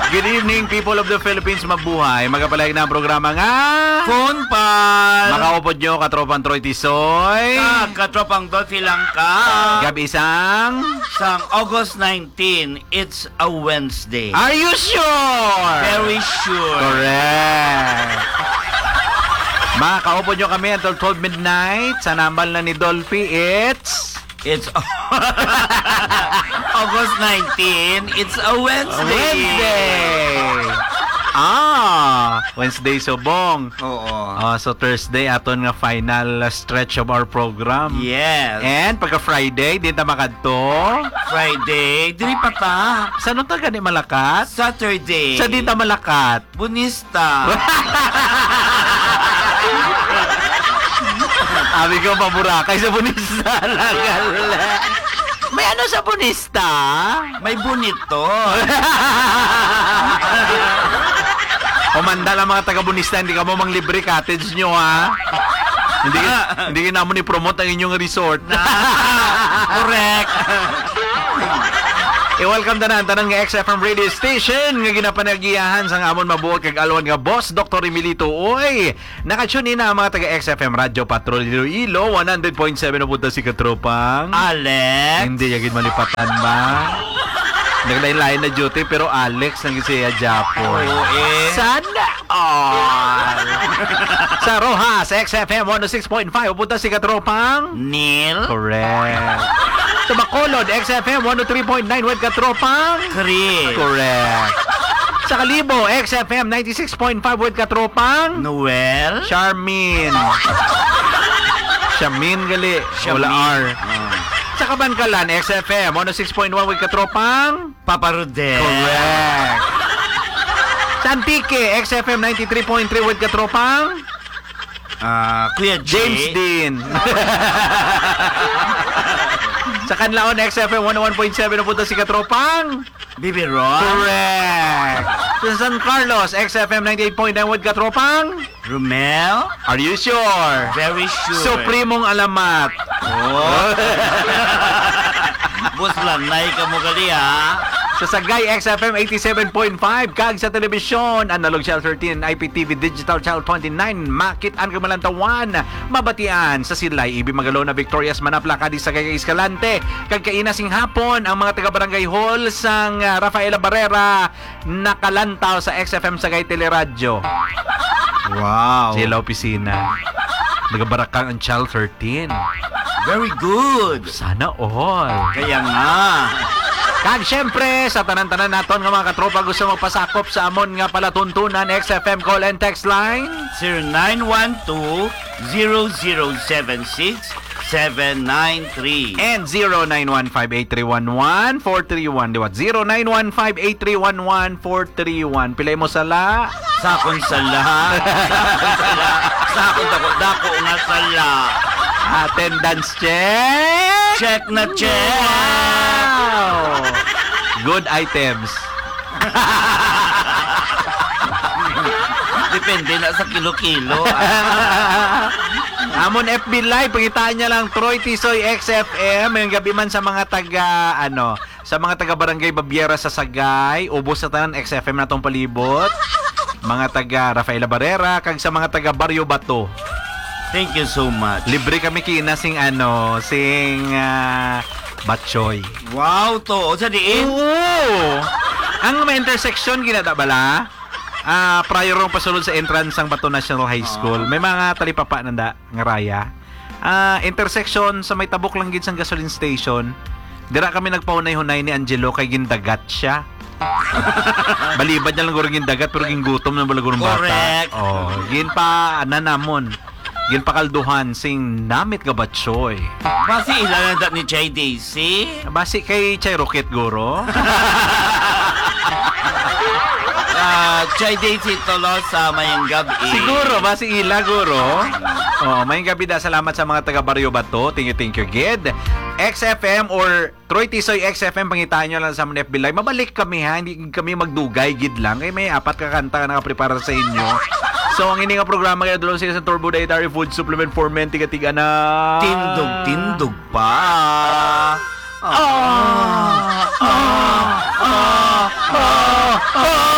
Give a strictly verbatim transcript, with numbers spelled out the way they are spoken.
Good evening, people of the Philippines, mabuhay. Magapalayag na ang programa nga Phone Pal. makaupod nyo, katropang Troy Tisoy. Kag katropang Dolphy lang ka. Gabi isang Sang August nineteenth, it's a Wednesday. Are you sure? Very sure. Correct. Makaupod nyo kami until twelve midnight. Sa nambal na ni Dolphy, it's It's August nineteenth, it's a Wednesday. Wednesday. Ah, Wednesday subong. Oo. Ah, so Thursday aton nga final stretch of our program. Yes. And pagka Friday, di ta makadto. Friday, diri pa ta. Sa ano ta gani malakat? Saturday. Sa di ta malakat. Bunista. Abi ko paburakay sa bunista lang. May ano sa bunista? May bunito. Kumanda lang mga taga-bunista, hindi ka mo mang libre cottage nyo, ha? Hindi, hindi ka naman i-promote ang inyong resort. Correct. I-welcome na tanan nga X F M radio station nga ginapanagiyahan sang amon mabuot kag alwan nga boss Doctor Emilito. Oy, nakatune in na ang mga taga X F M Radio Patrol Iloilo one hundred point seven upunta si katropang Alex. hindi yagid malipatan ba? Naglain-lain na duty pero Alex nang siya Japo. Oo eh. Sana all. Sa Rojas X F M one oh six point five upunta si katropang Neil. correct. Sa Bacolod X F M one oh three point nine with katropang Chris. correct. Sa Kalibo X F M ninety-six point five with katropang Noel. Charmin. Charmin gali. Charmin. Wala R. Ah. Sa Kabankalan X F M one oh six point one with katropang Papa Rodel. correct. Sa Antique X F M ninety-three point three with katropang Ah, Kuya J. James Dean. Sa Canlaon X F M one oh one point seven napunta si katropang Bibi Ron. correct. Sa San Carlos X F M ninety-eight point nine with katropang Romel. are you sure? Very sure. Suprimong alamat. Oh. Bus lang, nahi ka mo gali ha. Sa Sagay X F M eighty-seven point five kag sa telebisyon Analog Channel thirteen, I P T V Digital Channel twenty-nine, Makit-an Kamalantawan, Mabatian sa Silay, Ibi Magalona, Victorias, Manapla, Cadiz, Sagay, Escalante, kag kainasing hapon ang mga taga Barangay Hall sang uh, Rafaela Barrera nakalantaw sa X F M Sagay Teleradyo. Wow. Sila opisina. Nagabarakang ang Channel thirteen. Very good. Sana all. Kaya nga. Kag syempre sa tanan-tanan naton nga mga katropa gusto magpasakop sa amon nga palatuntunan X F M call and text line zero nine one two zero zero seven six seven nine three and zero nine one five eight three one one four three one diwat zero nine one five eight three one one four three one. Pilay mo sala Sakon sala. Sakon sala. Sakon dako-dako nga sala. attendance check. Check na check. Wow. Good items. Depende na sa kilo-kilo. Amon F B Live, pangitaan niya lang Troy Tisoy X F M. Ngayong gabi man sa mga taga, ano, sa mga taga Barangay Babiera sa Sagay, ubos sa tanan X F M na tong palibot. Mga taga Rafaela Barrera, kag sa mga taga Barrio Bato. Thank you so much. Libre kami kina sing ano, sing uh, Batchoy. Wow to. O sa diin? Oo! Ang may intersection, ginada bala? Ah, prior rong pasulod sa entrance ng Bato National High School. May mga talipapa nanda nga raya. Ah, intersection sa may tabok lang gid sang gasoline station. Dira kami nagpaunay-hunay ni Angelo kay gindagat siya. Balibad niya lang guro gindagat pero gingutom na bala gurong bata. Correct. Oh, gin pa nanamon. Gin pa kalduhan sing namit ka batsoy. Basi ilan na ni Chay Daisy? Basi kay Chay Rocket guro. Ah, Chay Daisy tolo sa mayang gabi. Siguro, basi ila, guro. Oh, may gabi da. Salamat sa mga taga Barrio Bato. Thank you, thank you, Gid. X F M or Troy Tisoy X F M, pangitaan nyo lang sa F B Live. Mabalik kami, ha? Hindi kami magdugay, Gid lang. Eh, may apat kakanta na nakaprepara sa inyo. So, ang ini nga programa kaya doon sila sa Turbo Dietary Food Supplement for Men, tiga-tiga na... Tindog, tindog pa. Ah! Ah! Ah! Ah! Ah!